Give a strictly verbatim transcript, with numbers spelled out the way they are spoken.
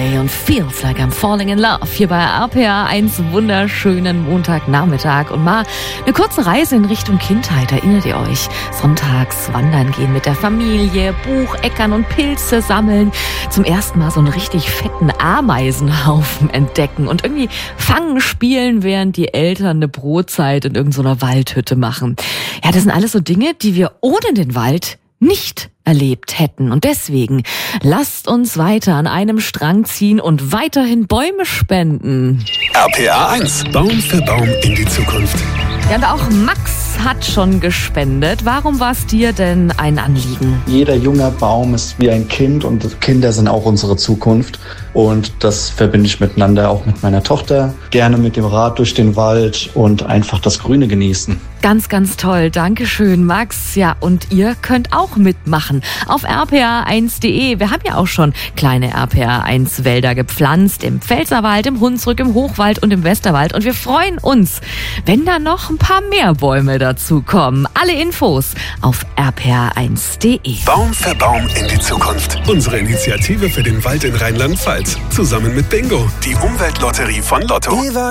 Holiday und Feels Like I'm Falling in Love hier bei R P R eins, wunderschönen Montagnachmittag und mal eine kurze Reise in Richtung Kindheit. Erinnert ihr euch? Sonntags wandern gehen mit der Familie, Buch äckern und Pilze sammeln, zum ersten Mal so einen richtig fetten Ameisenhaufen entdecken und irgendwie fangen spielen, während die Eltern eine Brotzeit in irgendeiner Waldhütte machen. Ja, das sind alles so Dinge, die wir ohne den Wald nicht erlebt hätten. Und deswegen lasst uns weiter an einem Strang ziehen und weiterhin Bäume spenden. R P R eins, Baum für Baum in die Zukunft. Ja, und auch Max hat schon gespendet. Warum war es dir denn ein Anliegen? Jeder junge Baum ist wie ein Kind und Kinder sind auch unsere Zukunft. Und das verbinde ich miteinander, auch mit meiner Tochter. Gerne mit dem Rad durch den Wald und einfach das Grüne genießen. Ganz, ganz toll. Dankeschön, Max. Ja, und ihr könnt auch mitmachen auf r p r eins punkt d e. Wir haben ja auch schon kleine R P R eins Wälder gepflanzt. Im Pfälzerwald, im Hunsrück, im Hochwald und im Westerwald. Und wir freuen uns, wenn da noch ein paar mehr Bäume dazukommen. Alle Infos auf r p r eins punkt d e. Baum für Baum in die Zukunft. Unsere Initiative für den Wald in Rheinland-Pfalz. Zusammen mit Bingo, die Umweltlotterie von Lotto.